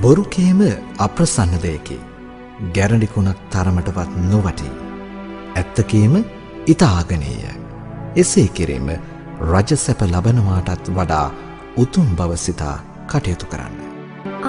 බොරුකේම අප්‍රසන්න දෙයකි. ගැරඬිකුණක් තරමටවත් නොවටී. ඇත්තකේම ඉතාගනේය. එසේ කිරීම රජසැප ලබනවාටත් වඩා උතුම් බව සිතා කටයුතු කරන්න.